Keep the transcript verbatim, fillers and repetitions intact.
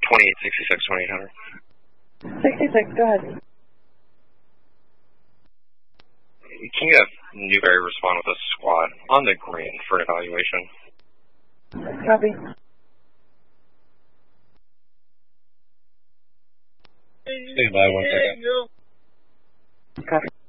twenty-eight sixty-six, twenty-eight hundred. sixty-six, go ahead. Can you have Newberry respond with a squad on the green for an evaluation? Copy. Stay by one second. Copy.